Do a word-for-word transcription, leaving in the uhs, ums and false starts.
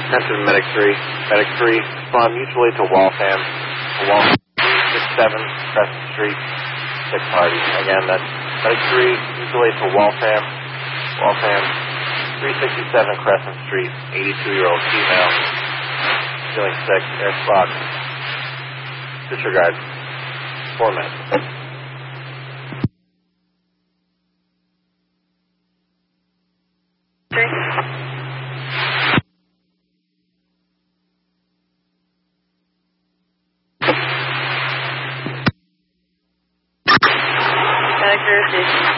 Attention Medic three. Medic three, respond mutually to Waltham. Waltham three six seven Crescent Street, six party. Again, that's Medic three, mutually to Waltham. Waltham three sixty-seven Crescent Street, eighty-two-year-old female. Feeling sick, air spot. Disregard. Four minutes. Medic three.